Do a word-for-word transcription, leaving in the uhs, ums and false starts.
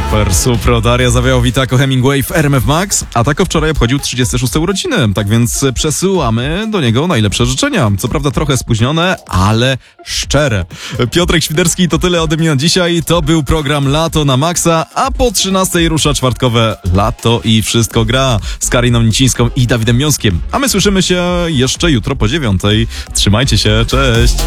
Super, super. Daria Zawiałow-Wita, Hemingway w R M F Max. A Tako wczoraj obchodził trzydzieste szóste urodziny, tak więc przesyłamy do niego najlepsze życzenia. Co prawda trochę spóźnione, ale szczere. Piotrek Świderski, to tyle ode mnie na dzisiaj. To był program Lato na Maxa, a po trzynastej rusza czwartkowe Lato i Wszystko gra z Kariną Nicińską i Dawidem Miąskiem. A my słyszymy się jeszcze jutro po dziewiątej. Trzymajcie się, cześć!